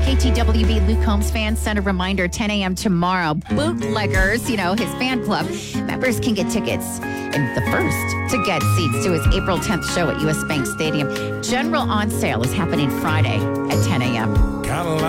KTWB Luke Combs fans, send a reminder, 10 a.m. tomorrow. Bootleggers, his fan club, members can get tickets. And the first to get seats to his April 10th show at U.S. Bank Stadium. General on sale is happening Friday at 10 a.m.